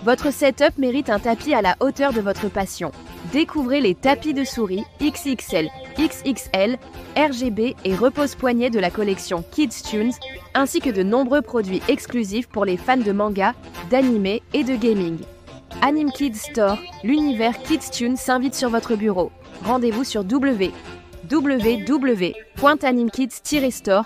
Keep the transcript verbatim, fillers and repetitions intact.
Votre setup mérite un tapis à la hauteur de votre passion. Découvrez les tapis de souris X X L, X X L, R G B et repose-poignet de la collection Kids Tunes, ainsi que de nombreux produits exclusifs pour les fans de manga, d'anime et de gaming. Anime Kids Store, l'univers Kids Tunes s'invite sur votre bureau. Rendez-vous sur w w w point animekids tiret store